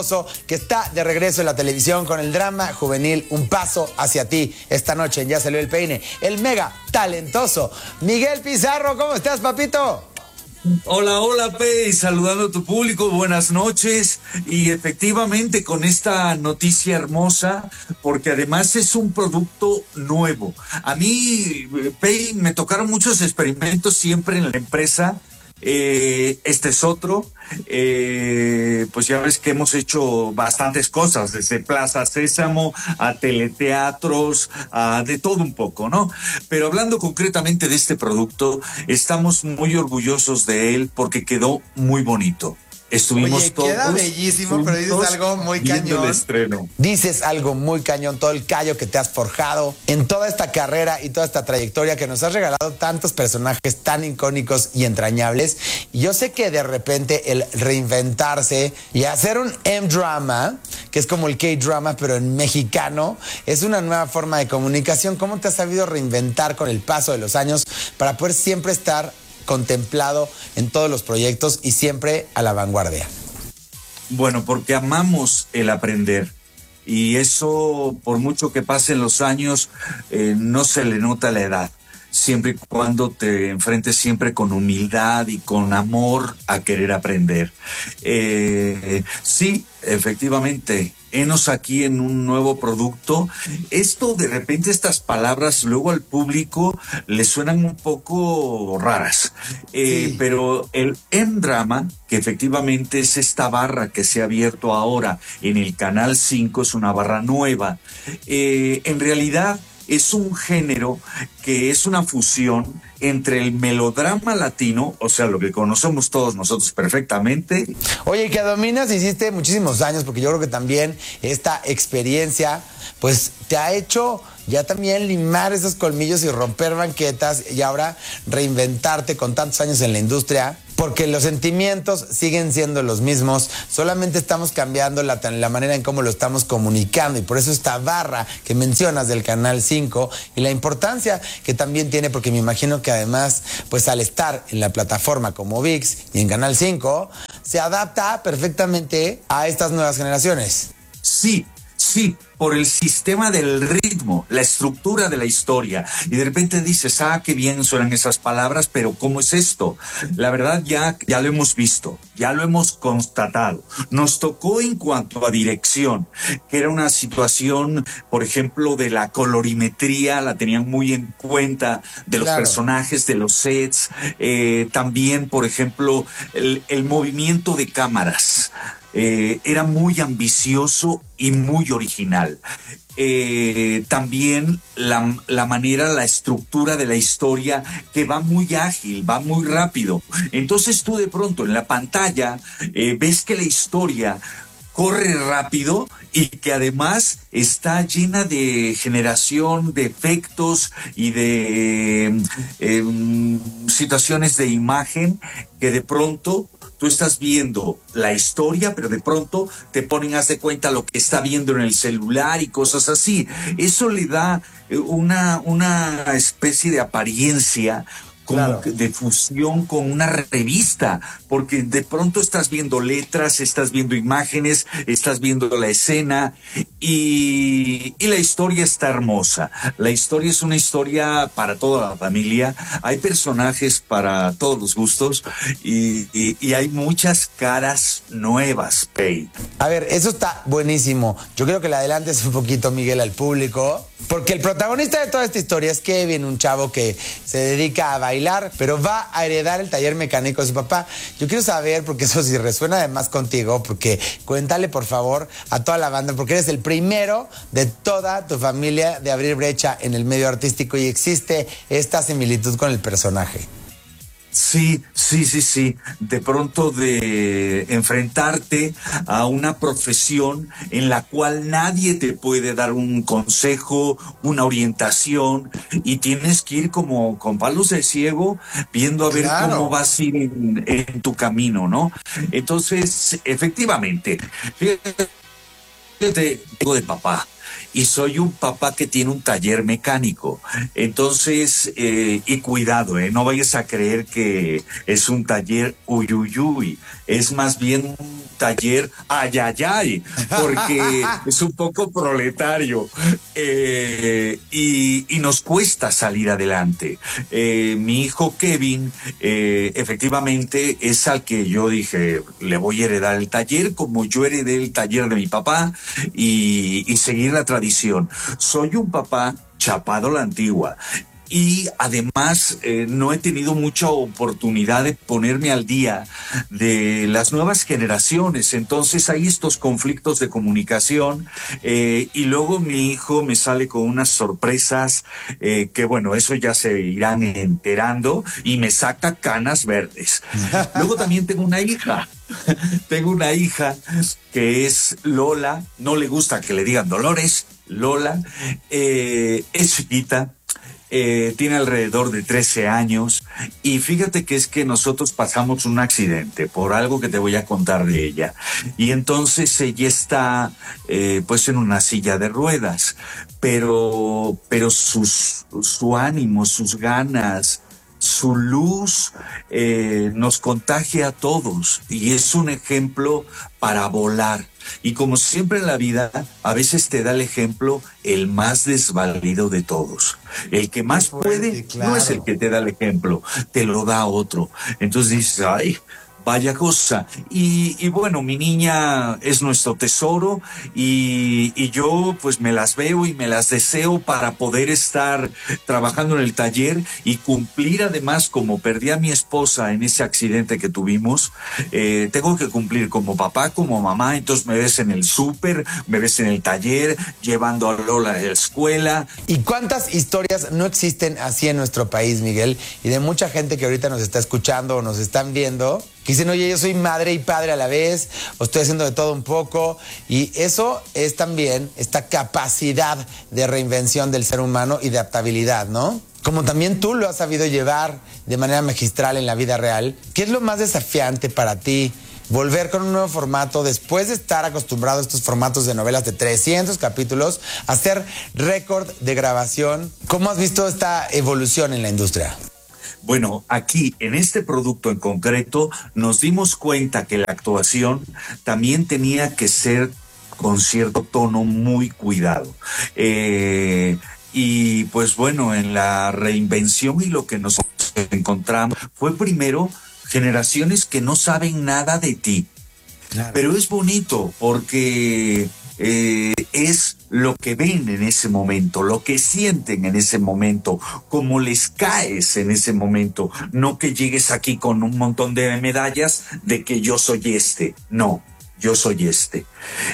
que está de regreso en la televisión con el drama juvenil Un Paso Hacia Ti. Esta noche en Ya Salió el Peine, el mega talentoso Miguel Pizarro. ¿Cómo estás, papito? Hola, Pei, saludando a tu público, buenas noches. Y efectivamente con esta noticia hermosa, porque además es un producto nuevo. A mí, Pei, me tocaron muchos experimentos siempre en la empresa. Este es otro. Pues ya ves que hemos hecho bastantes cosas, desde Plaza Sésamo a teleteatros, a de todo un poco, ¿no? Pero hablando concretamente de este producto, estamos muy orgullosos de él porque quedó muy bonito. Estuvimos Oye, todos queda bellísimo, pero dices algo muy cañón. El estreno. Dices algo muy cañón, todo el callo que te has forjado en toda esta carrera y toda esta trayectoria que nos has regalado tantos personajes tan icónicos y entrañables. Y yo sé que de repente el reinventarse y hacer un M-drama, que es como el K-drama, pero en mexicano, es una nueva forma de comunicación. ¿Cómo te has sabido reinventar con el paso de los años para poder siempre estar contemplado en todos los proyectos y siempre a la vanguardia? Bueno, porque amamos el aprender y eso, por mucho que pasen los años, no se le nota la edad, siempre y cuando te enfrentes siempre con humildad y con amor a querer aprender. Sí, efectivamente, henos aquí en un nuevo producto. Esto, de repente, estas palabras luego al público le suenan un poco raras. Sí. Pero el M-Drama, que efectivamente es esta barra que se ha abierto ahora en el Canal 5, es una barra nueva. En realidad es un género que es una fusión entre el melodrama latino, o sea, lo que conocemos todos nosotros perfectamente. Oye, que dominas, hiciste muchísimos años, porque yo creo que también esta experiencia, pues, te ha hecho ya también limar esos colmillos y romper banquetas y ahora reinventarte con tantos años en la industria, porque los sentimientos siguen siendo los mismos, solamente estamos cambiando la manera en cómo lo estamos comunicando, y por eso esta barra que mencionas del Canal 5 y la importancia que también tiene, porque me imagino que además, pues al estar en la plataforma como ViX y en Canal 5, se adapta perfectamente a estas nuevas generaciones. Sí, por el sistema del ritmo, la estructura de la historia. Y de repente dices, qué bien suenan esas palabras, pero ¿cómo es esto? La verdad ya lo hemos visto, ya lo hemos constatado. Nos tocó en cuanto a dirección, que era una situación, por ejemplo, de la colorimetría, la tenían muy en cuenta, de los personajes, de los sets, también, por ejemplo, el movimiento de cámaras. Era muy ambicioso y muy original. También la manera, la estructura de la historia, que va muy ágil, va muy rápido. Entonces tú de pronto en la pantalla ves que la historia corre rápido y que además está llena de generación de efectos y de situaciones de imagen que de pronto tú estás viendo la historia, pero de pronto te ponen, haz de cuenta, lo que está viendo en el celular y cosas así. Eso le da una especie de apariencia como de fusión con una revista, porque de pronto estás viendo letras, estás viendo imágenes, estás viendo la escena y la historia está hermosa. La historia es una historia para toda la familia, hay personajes para todos los gustos y hay muchas caras nuevas, Pei. A ver, eso está buenísimo. Yo creo que le adelantes un poquito, Miguel, al público, porque el protagonista de toda esta historia es Kevin, un chavo que se dedica a bailar, pero va a heredar el taller mecánico de su papá. Yo quiero saber, porque eso sí resuena además contigo, porque cuéntale por favor a toda la banda, porque eres el primero de toda tu familia de abrir brecha en el medio artístico y existe esta similitud con el personaje. Sí. De pronto de enfrentarte a una profesión en la cual nadie te puede dar un consejo, una orientación, y tienes que ir como con palos de ciego viendo a ver cómo vas a ir en tu camino, ¿no? Entonces, efectivamente, fíjate, de papá. y soy un papá que tiene un taller mecánico. Entonces, y cuidado, no vayas a creer que es un taller uyuyuy, es más bien un taller ayayay, porque es un poco proletario, y nos cuesta salir adelante. Mi hijo Kevin, efectivamente, es al que yo dije, le voy a heredar el taller, como yo heredé el taller de mi papá, y seguir la tradición. Soy un papá chapado a la antigua. Y además no he tenido mucha oportunidad de ponerme al día de las nuevas generaciones. Entonces hay estos conflictos de comunicación, y luego mi hijo me sale con unas sorpresas que bueno, eso ya se irán enterando, y me saca canas verdes. Luego también tengo una hija. Tengo una hija que es Lola, no le gusta que le digan Dolores, Lola, es chiquita. Tiene alrededor de 13 años, y fíjate que es que nosotros pasamos un accidente por algo que te voy a contar de ella, y entonces ella está pues en una silla de ruedas, pero su ánimo, sus ganas, su luz nos contagia a todos, y es un ejemplo para volar. Y como siempre en la vida, a veces te da el ejemplo el más desvalido de todos. El que más puede, claro, no es el que te da el ejemplo, te lo da otro. Entonces dices, ay, vaya cosa. Y bueno, mi niña es nuestro tesoro, y yo pues me las veo y me las deseo para poder estar trabajando en el taller y cumplir. Además, como perdí a mi esposa en ese accidente que tuvimos, tengo que cumplir como papá, como mamá. Entonces me ves en el súper, me ves en el taller, llevando a Lola a la escuela. ¿Y cuántas historias no existen así en nuestro país, Miguel? Y de mucha gente que ahorita nos está escuchando o nos están viendo, que dicen, oye, yo soy madre y padre a la vez, o estoy haciendo de todo un poco, y eso es también esta capacidad de reinvención del ser humano y de adaptabilidad, ¿no? Como también tú lo has sabido llevar de manera magistral en la vida real. ¿Qué es lo más desafiante para ti? Volver con un nuevo formato después de estar acostumbrado a estos formatos de novelas de 300 capítulos, hacer récord de grabación. ¿Cómo has visto esta evolución en la industria? Bueno, aquí en este producto en concreto nos dimos cuenta que la actuación también tenía que ser con cierto tono muy cuidado. Y pues bueno, en la reinvención y lo que nos encontramos fue primero generaciones que no saben nada de ti. Claro. Pero es bonito porque es lo que ven en ese momento, lo que sienten en ese momento, cómo les caes en ese momento. No que llegues aquí con un montón de medallas de que yo soy este. No, yo soy este.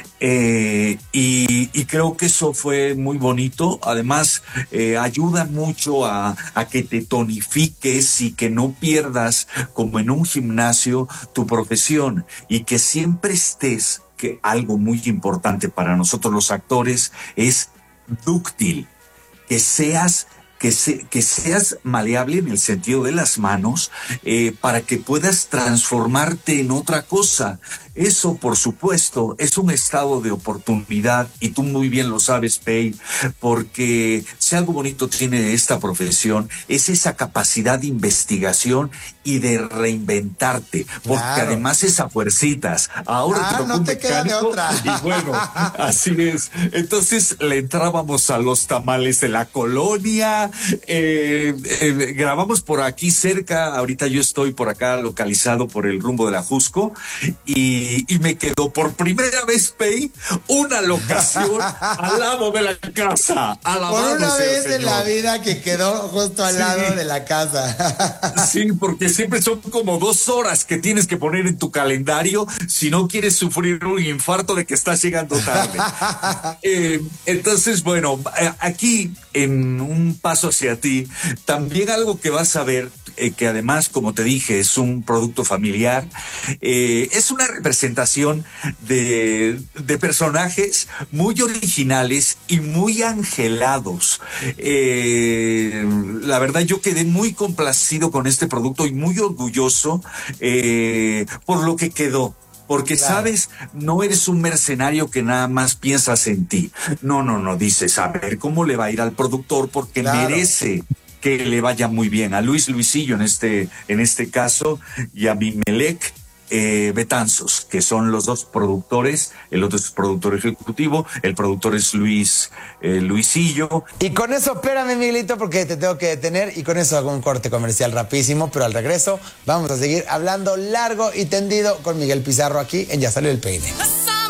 Y creo que eso fue muy bonito. Además, ayuda mucho a que te tonifiques y que no pierdas, como en un gimnasio, tu profesión, y que siempre estés, que algo muy importante para nosotros los actores es dúctil, que seas maleable en el sentido de las manos, para que puedas transformarte en otra cosa. Eso, por supuesto, es un estado de oportunidad, y tú muy bien lo sabes, Pei, porque si algo bonito tiene esta profesión es esa capacidad de investigación y de reinventarte, porque claro, además es a fuercitas. Ahora no te queda de otra. Y bueno, así es. Entonces le entrábamos a los tamales de la colonia, grabamos por aquí cerca. Ahorita yo estoy por acá localizado por el rumbo de la Jusco, y me quedó por primera vez, Pei, una locación al lado de la casa. Por una vez en la vida que quedó justo al lado de la casa. Sí, porque siempre son como 2 horas que tienes que poner en tu calendario si no quieres sufrir un infarto de que estás llegando tarde. Entonces, bueno, aquí en un paso hacia ti, también algo que vas a ver, que además, como te dije, es un producto familiar, es una representación de personajes muy originales y muy angelados. La verdad, yo quedé muy complacido con este producto y muy orgulloso por lo que quedó. Porque, Claro. sabes, no eres un mercenario que nada más piensas en ti. No, no, no, dices, a ver cómo le va a ir al productor porque Claro. merece que le vaya muy bien. A Luisillo en este caso y a Bimelec Betanzos, que son los dos productores. El otro es productor ejecutivo, el productor es Luisillo. Y con eso, espérame, Miguelito, porque te tengo que detener y con eso hago un corte comercial rapidísimo, pero al regreso vamos a seguir hablando largo y tendido con Miguel Pizarro aquí en Ya Salió el Peine.